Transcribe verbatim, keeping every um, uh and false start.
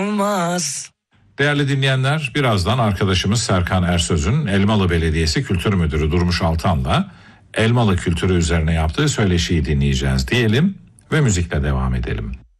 olmaz. Değerli dinleyenler, birazdan arkadaşımız Serkan Ersöz'ün Elmalı Belediyesi Kültür Müdürü Durmuş Altan'la Elmalı kültürü üzerine yaptığı söyleşiyi dinleyeceğiz diyelim ve müzikle devam edelim.